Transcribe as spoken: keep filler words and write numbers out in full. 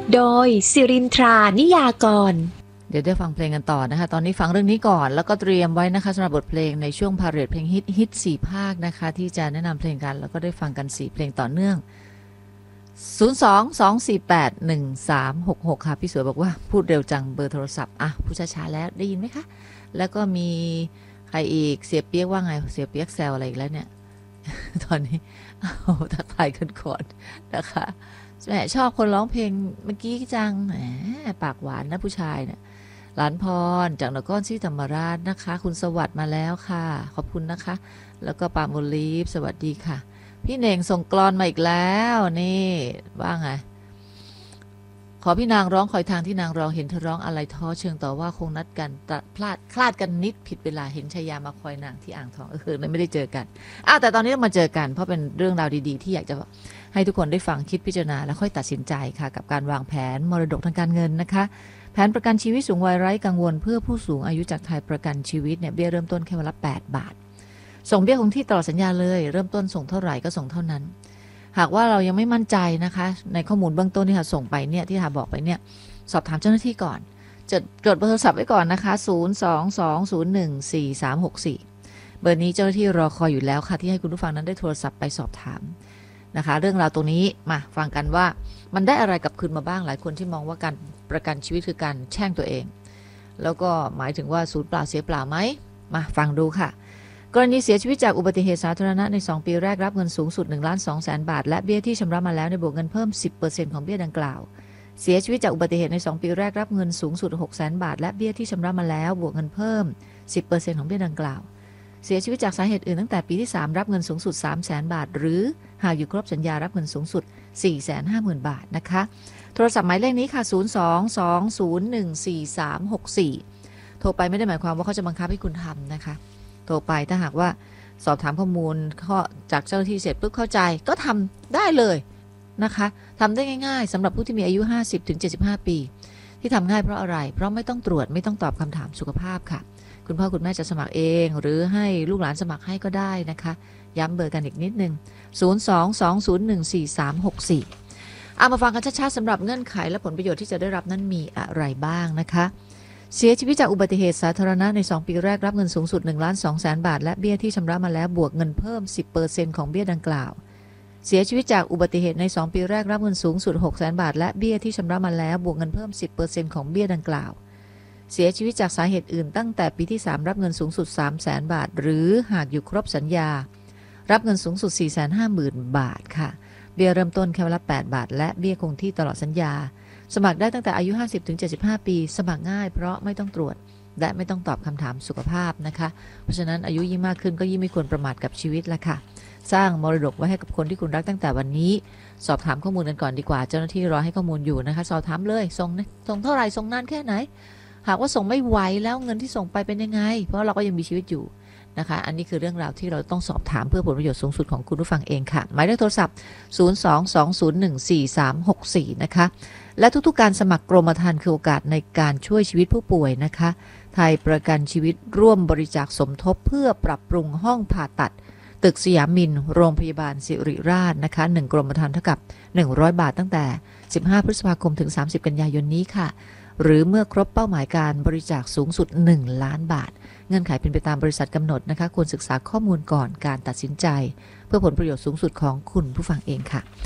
โดยสิรินทรานิยากรเดี๋ยวได้ฟังเพลงกันต่อนะคะตอนนี้ฟังเรื่องนี้ก่อนแล้วก็เตรียมไว้นะคะสำหรับบทเพลงในช่วงพาเหรดเพลงฮิตฮิตสี่ภาคนะคะที่จะแนะนำเพลงกันแล้วก็ได้ฟังกันสี่เพลงต่อเนื่องศูนย์ สอง สอง สี่ แปด หนึ่ง สาม หก หกค่ะพี่สวยบอกว่าพูดเร็วจังเบอร์โทรศัพท์อ่ะพูดช้าๆแล้วได้ยินไหมคะแล้วก็มีใครอีกเสียเปียกว่าไงเสียเปียกแซวอะไรอีกแล้วเนี่ย ตอนนี้เอาทักทายกันก่อนนะคะแหมชอบคนร้องเพลงเมื่อกี้จังแหมปากหวานนะผู้ชายเนี่ยหลานพรจากนครศรีธรรมราชนะคะคุณสวัสดิ์มาแล้วค่ะขอบคุณนะคะแล้วก็ปาโมลีฟสวัสดีค่ะพี่เน่งส่งกลอนมาอีกแล้วนี่ว่าไงขอพี่นางร้องคอยทางที่นางร้องเห็นเธอร้องอะไรท้อเชิงต่อว่าคงนัดกันตัดพลาดคลาดกันนิดผิดเวลาเห็นชายามาคอยนางที่อ่างทองเออไม่ได้เจอกันอ้าวแต่ตอนนี้ต้องมาเจอกันเพราะเป็นเรื่องราวดีๆที่อยากจะให้ทุกคนได้ฟังคิดพิจารณาแล้วค่อยตัดสินใจค่ะกับการวางแผนมรดกทางการเงินนะคะแผนประกันชีวิตสูงวัยไร้กังวลเพื่อผู้สูงอายุจากไทยประกันชีวิตเนี่ยเบี้ยเริ่มต้นแค่วันละแปดบาทส่งเบี้ยคงที่ตลอดสัญญาเลยเริ่มต้นส่งเท่าไหร่ก็ส่งเท่านั้นหากว่าเรายังไม่มั่นใจนะคะในข้อมูลเบื้องต้นที่เราส่งไปเนี่ยที่เราบอกไปเนี่ยสอบถามเจ้าหน้าที่ก่อนจดจดเบอร์โทรศัพท์ไว้ก่อนนะคะศูนย์ สอง สอง ศูนย์ หนึ่ง สี่ สาม หก สี่เบอร์นี้เจ้าหน้าที่รอคอยอยู่แล้วค่ะที่ให้คุณผู้ฟังนั้นได้โทรศัพท์ไปสอบถามนะคะเรื่องราวตรงนี้มาฟังกันว่ามันได้อะไรกลับคืนมาบ้างหลายคนที่มองว่าการประกันชีวิตคือการแช่งตัวเองแล้วก็หมายถึงว่าสูญเปล่าเสียเปล่าไหมมาฟังดูค่ะกรณีเสียชีวิตจากอุบัติเหตุสาธารณะในสองปีแรกรับเงินสูงสุด หนึ่งล้านสองแสน บาทและเบี้ยที่ชำระมาแล้วในบวกเงินเพิ่ม สิบเปอร์เซ็นต์ ของเบี้ยดังกล่าวเสียชีวิตจากอุบัติเหตุในสองปีแรกรับเงินสูงสุด หกแสน บาทและเบี้ยที่ชำระมาแล้วบวกเงินเพิ่ม สิบเปอร์เซ็นต์ ของเบี้ยดังกล่าวเสียชีวิตจากสาเหตุอื่นตั้งแต่ปีที่สามรับเงินสูงสุด สามแสน บาทหรือหากอยู่ครบสัญญารับเงินสูงสุด สี่แสนห้าหมื่น บาทนะคะโทรศัพท์หมายเลขนี้ค่ะศูนย์ สอง สอง ศูนย์ หนึ่ง สี่ สาม หก สี่โทรไปไม่ได้หมายความว่าเขาจะบังคับให้คุณทำนะคะโทรไปถ้าหากว่าสอบถามข้อมูลข้อจากเจ้าหน้าที่เสร็จปุ๊บเข้าใจก็ทำได้เลยนะคะทำได้ง่ายๆสำหรับผู้ที่มีอายุ ห้าสิบถึงเจ็ดสิบห้า ปีที่ทำง่ายเพราะอะไรเพราะไม่ต้องตรวจไม่ต้องตอบคำถามสุขภาพค่ะคุณพ่อคุณแม่จะสมัครเองหรือให้ลูกหลานสมัครให้ก็ได้นะคะย้ำเบอร์กันอีกนิดนึงศูนย์ สอง สอง ศูนย์ หนึ่ง สี่ สาม หก สี่เอามาฟังกันชัดๆสำหรับเงื่อนไขและผลประโยชน์ที่จะได้รับนั้นมีอะไรบ้างนะคะเสียชีวิตจากอุบัติเหตุสาธารณะในสองปีแรกรับเงินสูงสุด หนึ่งล้านสองแสน บาทและเบี้ยที่ชำระมาแล้วบวกเงินเพิ่ม สิบเปอร์เซ็นต์ ของเบี้ยดังกล่าวเสียชีวิตจากอุบัติเหตุในสองปีแรกรับเงินสูงสุด หกแสน บาทและเบี้ยที่ชำระมาแล้วบวกเงินเพิ่ม สิบเปอร์เซ็นต์ ของเบี้ยดังกล่าวเสียชีวิตจากสาเหตุอื่นตั้งแต่ปีที่สามรับเงินสูงสุด สามแสน บาทหรือหากอยู่ครบสัญญารับเงินสูงสุด สี่แสนห้าหมื่น บาทค่ะเบี้ยเริ่มต้นแค่วันละแปดบาทและเบี้ยคงที่ตลอดสัญญาสมัครได้ตั้งแต่อายุ ห้าสิบถึงเจ็ดสิบห้า ปีสมัครง่ายเพราะไม่ต้องตรวจและไม่ต้องตอบคำถามสุขภาพนะคะเพราะฉะนั้นอายุยิ่งมากขึ้นก็ยิ่งไม่ควรประมาทกับชีวิตละค่ะสร้างมรดกไว้ให้กับคนที่คุณรักตั้งแต่วันนี้สอบถามข้อมูลกันก่อนดีกว่าเจ้าหน้าที่รอให้ข้อมูลอยู่นะคะสอบถามเลยส่งส่งเท่าไหร่ส่งนานแค่ไหนหากว่าส่งไม่ไหวแล้วเงินที่ส่งไปเป็นยังไงเพราะเราก็ยังมีชีวิตอยู่นะคะอันนี้คือเรื่องราวที่เราต้องสอบถามเพื่อผลประโยชน์สูงสุดของคุณผู้ฟังเองค่ะหมายเลขโทรศัพท์ศูนย์ สอง สอง ศูนย์ หนึ่ง สี่ สาม หก สี่นะคะและทุกๆการสมัครกรมธรรม์คือโอกาสในการช่วยชีวิตผู้ป่วยนะคะไทยประกันชีวิตร่วมบริจาคสมทบเพื่อปรับปรุงห้องผ่าตัดตึกสยามมินโรงพยาบาลศิริราชนะคะหนึ่งกรมธรรม์เท่ากับหนึ่งร้อยบาทตั้งแต่สิบห้าพฤษภาคมถึงสามสิบกันยายนนี้ค่ะหรือเมื่อครบเป้าหมายการบริจาคสูงสุดหนึ่งล้านบาทเงื่อนไขเป็นไปตามบริษัทกำหนดนะคะควรศึกษาข้อมูลก่อนการตัดสินใจเพื่อผลประโยชน์สูงสุดของคุณผู้ฟังเองค่ะ